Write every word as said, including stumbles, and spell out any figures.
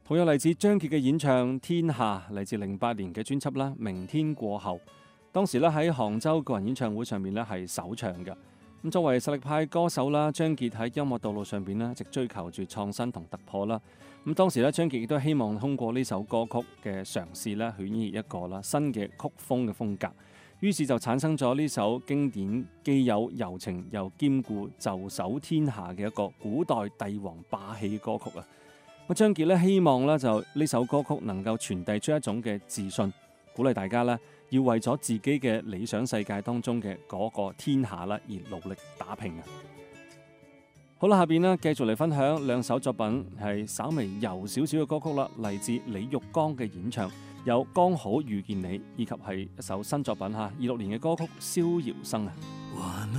好有嚟自張傑嘅演唱《天下》，嚟自零八年嘅專輯啦《明天過後》。當時咧喺杭州個人演唱會上面咧係首唱嘅。咁作為實力派歌手啦，張傑喺音樂道路上邊咧一直追求住創新同突破啦。咁當時咧張傑亦都希望通過呢首歌曲嘅嘗試咧，去演繹一個啦新嘅曲風嘅風格。於是就產生咗呢首經典，既有柔情又兼顧就守天下嘅一個古代帝王霸氣歌曲啊！咁張傑咧希望咧就呢首歌曲能夠傳遞出一種嘅自信，鼓勵大家咧要為咗自己嘅理想世界當中嘅嗰個天下啦而努力打拼啊！好啦，下邊呢繼續嚟分享兩首作品，係稍微柔少少嘅歌曲啦，嚟自李玉剛嘅演唱，有剛好遇見你，以及係一首新作品吓，二六年嘅歌曲《逍遙生》啊。